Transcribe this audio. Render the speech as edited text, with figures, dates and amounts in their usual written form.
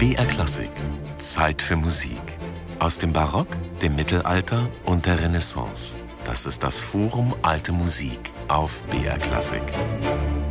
BR Klassik. Zeit für Musik. Aus dem Barock, dem Mittelalter und der Renaissance. Das ist das Forum Alte Musik auf BR Klassik.